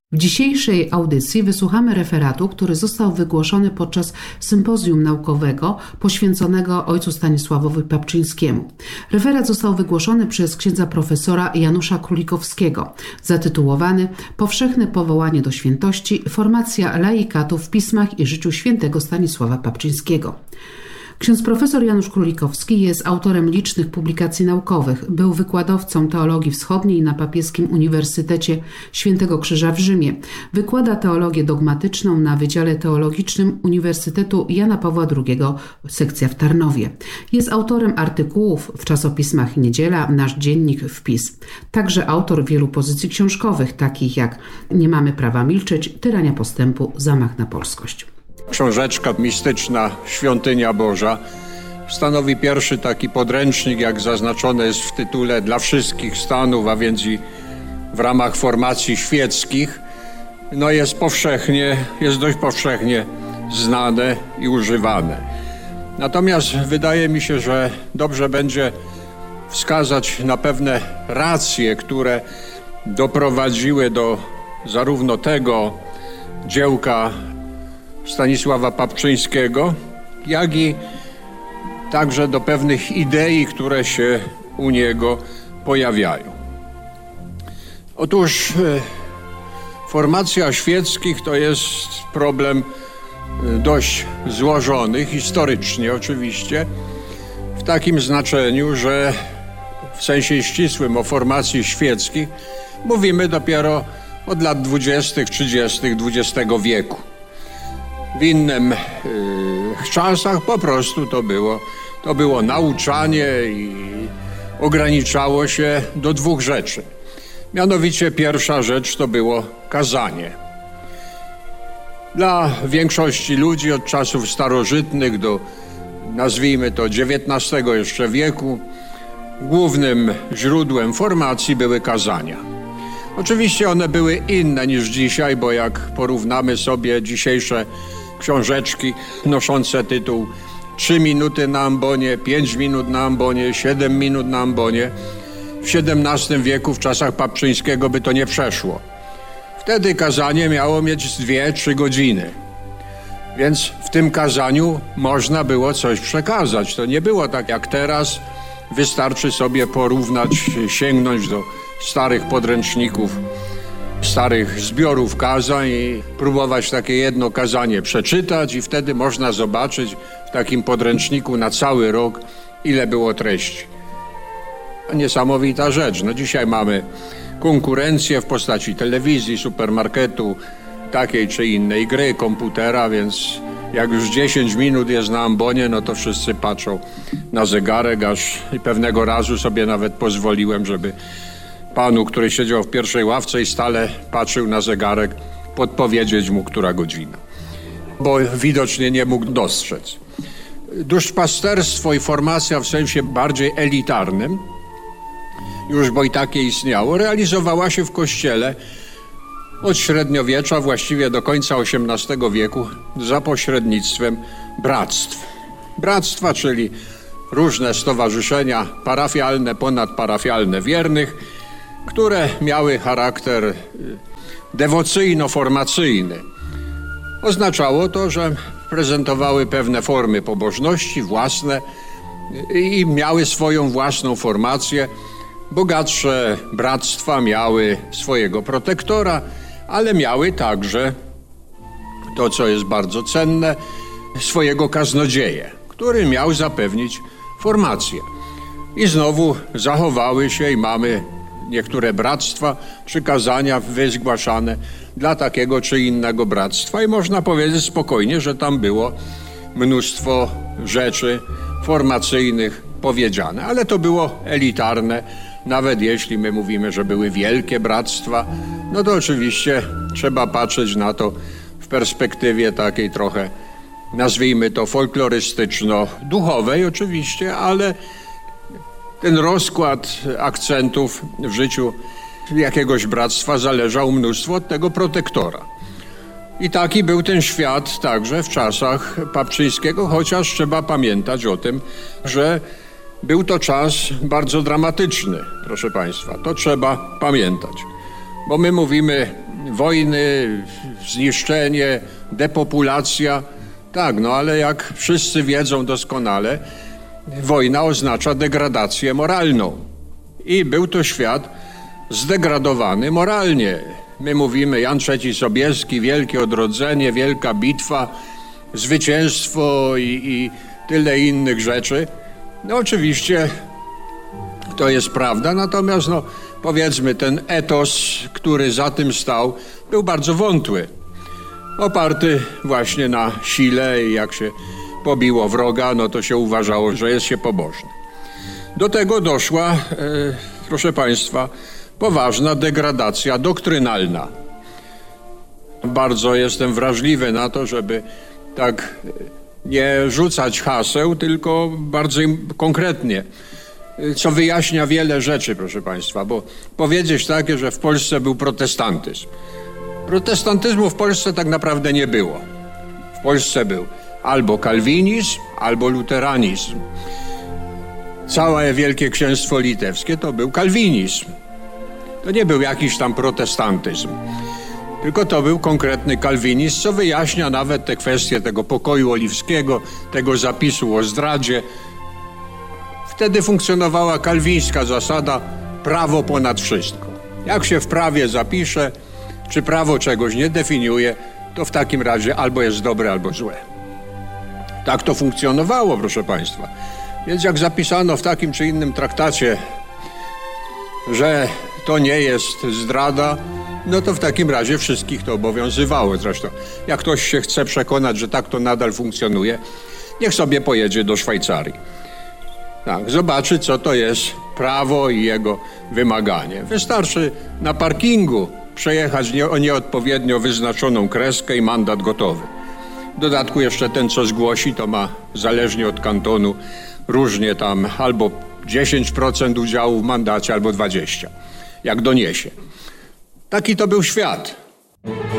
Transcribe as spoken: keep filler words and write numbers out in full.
W dzisiejszej audycji wysłuchamy referatu, który został wygłoszony podczas sympozjum naukowego poświęconego ojcu Stanisławowi Papczyńskiemu. Referat został wygłoszony przez księdza profesora Janusza Królikowskiego, zatytułowany Powszechne powołanie do świętości, formacja laikatów w pismach i życiu świętego Stanisława Papczyńskiego. Ksiądz profesor Janusz Królikowski jest autorem licznych publikacji naukowych. Był wykładowcą teologii wschodniej na Papieskim Uniwersytecie Świętego Krzyża w Rzymie. Wykłada teologię dogmatyczną na Wydziale Teologicznym Uniwersytetu Jana Pawła drugiego, sekcja w Tarnowie. Jest autorem artykułów w czasopismach Niedziela, Nasz Dziennik, Wpis. Także autor wielu pozycji książkowych, takich jak Nie mamy prawa milczeć, Tyrania postępu, Zamach na polskość. Książeczka mistyczna Świątynia Boża stanowi pierwszy taki podręcznik, jak zaznaczone jest w tytule, dla wszystkich stanów, a więc i w ramach formacji świeckich. No jest powszechnie, jest dość powszechnie znane i używane. Natomiast wydaje mi się, że dobrze będzie wskazać na pewne racje, które doprowadziły do zarówno tego dziełka Stanisława Papczyńskiego, jak i także do pewnych idei, które się u niego pojawiają. Otóż formacja świeckich to jest problem dość złożony, historycznie oczywiście, w takim znaczeniu, że w sensie ścisłym o formacji świeckich mówimy dopiero od lat dwudziestych, trzydziestych dwudziestego wieku. W innym y, czasach po prostu to było, to było nauczanie i ograniczało się do dwóch rzeczy. Mianowicie pierwsza rzecz to było kazanie. Dla większości ludzi od czasów starożytnych do, nazwijmy to, dziewiętnastego jeszcze wieku, głównym źródłem formacji były kazania. Oczywiście one były inne niż dzisiaj, bo jak porównamy sobie dzisiejsze książeczki noszące tytuł trzy minuty na ambonie, pięć minut na ambonie, siedem minut na ambonie, w siedemnastym wieku, w czasach Papczyńskiego by to nie przeszło. Wtedy kazanie miało mieć dwie, trzy godziny. Więc w tym kazaniu można było coś przekazać. To nie było tak jak teraz. Wystarczy sobie porównać, sięgnąć do starych podręczników, starych zbiorów kazań i próbować takie jedno kazanie przeczytać i wtedy można zobaczyć w takim podręczniku na cały rok, ile było treści. Niesamowita rzecz. No dzisiaj mamy konkurencję w postaci telewizji, supermarketu, takiej czy innej gry, komputera, więc jak już dziesięć minut jest na ambonie, no to wszyscy patrzą na zegarek, aż pewnego razu sobie nawet pozwoliłem, żeby panu, który siedział w pierwszej ławce i stale patrzył na zegarek, podpowiedzieć mu, która godzina. Bo widocznie nie mógł dostrzec. Duszpasterstwo i formacja w sensie bardziej elitarnym, już bo i takie istniało, realizowała się w Kościele od średniowiecza, właściwie do końca osiemnastego wieku, za pośrednictwem bractw. Bractwa, czyli różne stowarzyszenia parafialne, ponadparafialne wiernych, które miały charakter dewocyjno-formacyjny. Oznaczało to, że prezentowały pewne formy pobożności własne i miały swoją własną formację. Bogatsze bractwa miały swojego protektora, ale miały także to, co jest bardzo cenne, swojego kaznodzieję, który miał zapewnić formację. I znowu zachowały się i mamy niektóre bractwa, przykazania wygłaszane dla takiego czy innego bractwa i można powiedzieć spokojnie, że tam było mnóstwo rzeczy formacyjnych powiedziane, ale to było elitarne. Nawet jeśli my mówimy, że były wielkie bractwa, no to oczywiście trzeba patrzeć na to w perspektywie takiej trochę, nazwijmy to folklorystyczno-duchowej oczywiście, ale ten rozkład akcentów w życiu jakiegoś bractwa zależał mnóstwo od tego protektora. I taki był ten świat także w czasach Papczyńskiego, chociaż trzeba pamiętać o tym, że był to czas bardzo dramatyczny, proszę Państwa. To trzeba pamiętać. Bo my mówimy wojny, zniszczenie, depopulacja. Tak, no ale jak wszyscy wiedzą doskonale, wojna oznacza degradację moralną. I był to świat zdegradowany moralnie. My mówimy Jan trzeci Sobieski, wielkie odrodzenie, wielka bitwa, zwycięstwo i, i tyle innych rzeczy. No oczywiście to jest prawda, natomiast no, powiedzmy ten etos, który za tym stał, był bardzo wątły. Oparty właśnie na sile i jak się pobiło wroga, no to się uważało, że jest się pobożny. Do tego doszła, e, proszę Państwa, poważna degradacja doktrynalna. Bardzo jestem wrażliwy na to, żeby tak nie rzucać haseł, tylko bardzo konkretnie, co wyjaśnia wiele rzeczy, proszę Państwa, bo powiedzieć takie, że w Polsce był protestantyzm. Protestantyzmu w Polsce tak naprawdę nie było. W Polsce był albo kalwinizm, albo luteranizm. Całe Wielkie Księstwo Litewskie to był kalwinizm. To nie był jakiś tam protestantyzm, tylko to był konkretny kalwinizm, co wyjaśnia nawet te kwestie tego pokoju oliwskiego, tego zapisu o zdradzie. Wtedy funkcjonowała kalwińska zasada prawo ponad wszystko. Jak się w prawie zapisze, czy prawo czegoś nie definiuje, to w takim razie albo jest dobre, albo złe. Tak to funkcjonowało, proszę Państwa. Więc jak zapisano w takim czy innym traktacie, że to nie jest zdrada, no to w takim razie wszystkich to obowiązywało. Zresztą jak ktoś się chce przekonać, że tak to nadal funkcjonuje, niech sobie pojedzie do Szwajcarii. Tak, zobaczy, co to jest prawo i jego wymaganie. Wystarczy na parkingu przejechać nie, o nieodpowiednio wyznaczoną kreskę i mandat gotowy. W dodatku jeszcze ten, co zgłosi, to ma zależnie od kantonu różnie tam albo dziesięć procent udziału w mandacie, albo dwadzieścia procent, jak doniesie. Taki to był świat.